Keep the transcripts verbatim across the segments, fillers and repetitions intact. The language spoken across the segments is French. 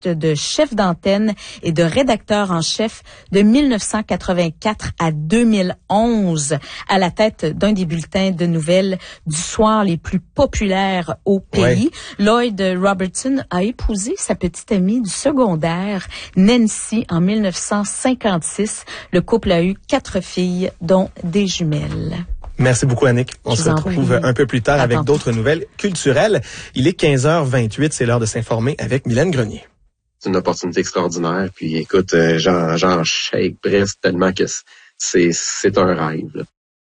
de chef d'antenne et de rédacteur en chef de mille neuf cent quatre-vingt-quatre à deux mille onze, à la tête d'un des bulletins de nouvelles du soir les plus populaires au pays. Ouais. Lloyd Robertson a épousé sa petite amie du secondaire, Nancy, en mille neuf cent cinquante-six. Le couple a eu quatre filles, dont des jumelles. Merci beaucoup, Annick. On se retrouve un peu plus tard avec d'autres nouvelles culturelles. Il est quinze heures vingt-huit, c'est l'heure de s'informer avec Mylène Grenier. C'est une opportunité extraordinaire. Puis écoute, euh, j'en, j'en shake presque tellement que c'est, c'est un rêve, là.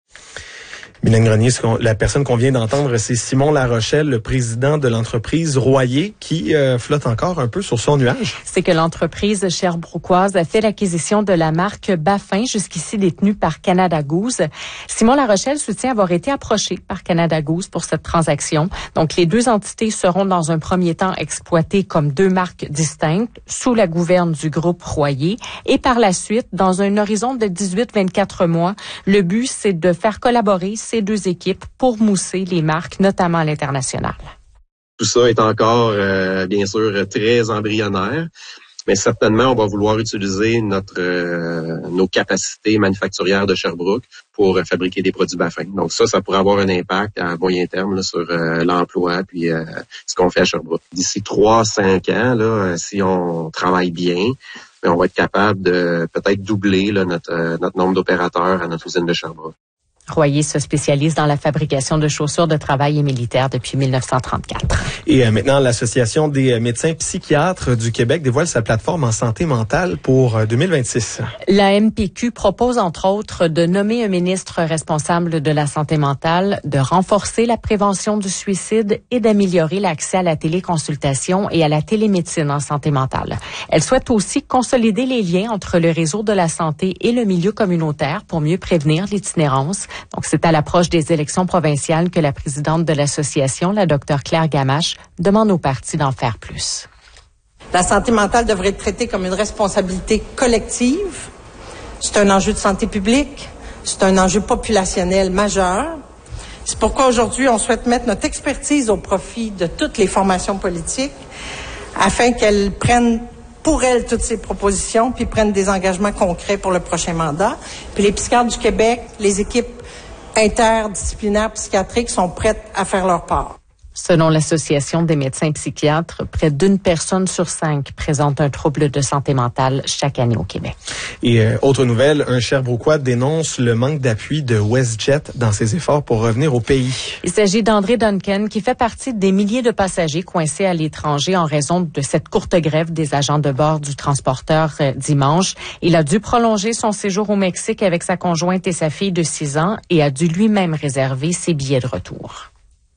Mylène Grenier, la personne qu'on vient d'entendre, c'est Simon Larochelle, le président de l'entreprise Royer, qui euh, flotte encore un peu sur son nuage. C'est que l'entreprise sherbrookoise a fait l'acquisition de la marque Baffin, jusqu'ici détenue par Canada Goose. Simon Larochelle soutient avoir été approché par Canada Goose pour cette transaction. Donc, les deux entités seront dans un premier temps exploitées comme deux marques distinctes sous la gouverne du groupe Royer. Et par la suite, dans un horizon de dix-huit à vingt-quatre mois, le but, c'est de faire collaborer ces deux équipes pour mousser les marques, notamment à l'international. Tout ça est encore, euh, bien sûr, très embryonnaire, mais certainement, on va vouloir utiliser notre euh, nos capacités manufacturières de Sherbrooke pour euh, fabriquer des produits Baffin. Donc ça, ça pourrait avoir un impact à moyen terme là, sur euh, l'emploi puis euh, ce qu'on fait à Sherbrooke. D'ici trois à cinq ans, là, si on travaille bien, on va être capable de peut-être doubler là, notre, euh, notre nombre d'opérateurs à notre usine de Sherbrooke. Royer se spécialise dans la fabrication de chaussures de travail et militaires depuis mille neuf cent trente-quatre. Et euh, maintenant, l'Association des médecins psychiatres du Québec dévoile sa plateforme en santé mentale pour euh, deux mille vingt-six. La M P Q propose, entre autres, de nommer un ministre responsable de la santé mentale, de renforcer la prévention du suicide et d'améliorer l'accès à la téléconsultation et à la télémédecine en santé mentale. Elle souhaite aussi consolider les liens entre le réseau de la santé et le milieu communautaire pour mieux prévenir l'itinérance. Donc, c'est à l'approche des élections provinciales que la présidente de l'association, la docteure Claire Gamache, demande aux partis d'en faire plus. La santé mentale devrait être traitée comme une responsabilité collective. C'est un enjeu de santé publique. C'est un enjeu populationnel majeur. C'est pourquoi aujourd'hui, on souhaite mettre notre expertise au profit de toutes les formations politiques afin qu'elles prennent pour elles toutes ces propositions puis prennent des engagements concrets pour le prochain mandat. Puis les psychiatres du Québec, les équipes interdisciplinaires psychiatriques sont prêtes à faire leur part. Selon l'Association des médecins psychiatres, près d'une personne sur cinq présente un trouble de santé mentale chaque année au Québec. Et euh, autre nouvelle, un Sherbrookois dénonce le manque d'appui de WestJet dans ses efforts pour revenir au pays. Il s'agit d'André Duncan, qui fait partie des milliers de passagers coincés à l'étranger en raison de cette courte grève des agents de bord du transporteur euh, dimanche. Il a dû prolonger son séjour au Mexique avec sa conjointe et sa fille de six ans et a dû lui-même réserver ses billets de retour.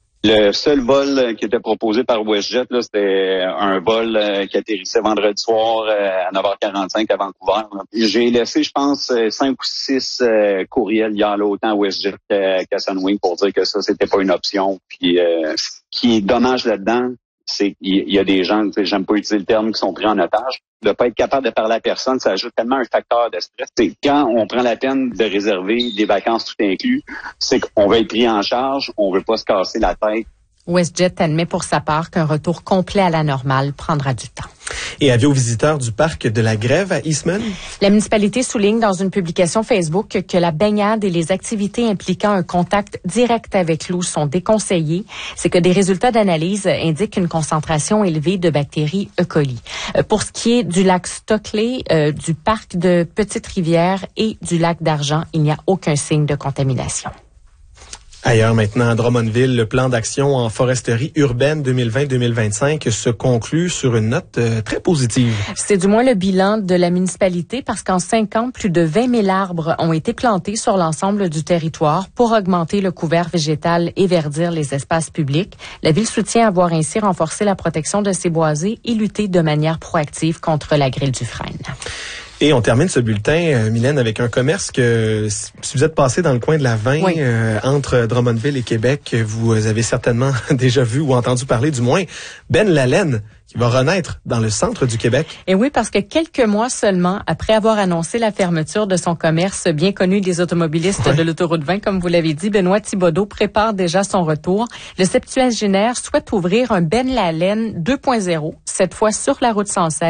Le seul vol qui était proposé par WestJet, là, c'était un vol euh, qui atterrissait vendredi soir euh, à neuf heures quarante-cinq à Vancouver. Là. J'ai laissé, je pense, cinq ou six euh, courriels hier là, autant à WestJet qu'à, qu'à Sunwing pour dire que ça, c'était pas une option. Puis, euh, ce qui est dommage là-dedans, c'est qu'il y a des gens, j'aime pas utiliser le terme, qui sont pris en otage. De pas être capable de parler à personne, ça ajoute tellement un facteur de stress. C'est quand on prend la peine de réserver des vacances tout inclus, c'est qu'on va être pris en charge, on veut pas se casser la tête. WestJet admet pour sa part qu'un retour complet à la normale prendra du temps. Et avis aux visiteurs du parc de la Grève à Eastman? La municipalité souligne dans une publication Facebook que la baignade et les activités impliquant un contact direct avec l'eau sont déconseillées. C'est que des résultats d'analyse indiquent une concentration élevée de bactéries E. coli. Pour ce qui est du lac Stockley, euh, du parc de Petite-Rivière et du lac d'Argent, il n'y a aucun signe de contamination. Ailleurs maintenant, à Drummondville, le plan d'action en foresterie urbaine deux mille vingt deux mille vingt-cinq se conclut sur une note euh, très positive. C'est du moins le bilan de la municipalité parce qu'en cinq ans, plus de vingt mille arbres ont été plantés sur l'ensemble du territoire pour augmenter le couvert végétal et verdir les espaces publics. La ville soutient avoir ainsi renforcé la protection de ses boisés et lutter de manière proactive contre la grêle du frêne. Et on termine ce bulletin, euh, Mylène, avec un commerce que, si vous êtes passé dans le coin de la Vin, oui. euh, entre Drummondville et Québec, vous avez certainement déjà vu ou entendu parler, du moins, Ben Lalaine, qui va renaître dans le centre du Québec. Et oui, parce que quelques mois seulement après avoir annoncé la fermeture de son commerce bien connu des automobilistes ouais. de l'autoroute vingt, comme vous l'avez dit, Benoît Thibodeau prépare déjà son retour. Le septuagénaire souhaite ouvrir un Ben Lalaine deux point zéro, cette fois sur la route cent seize.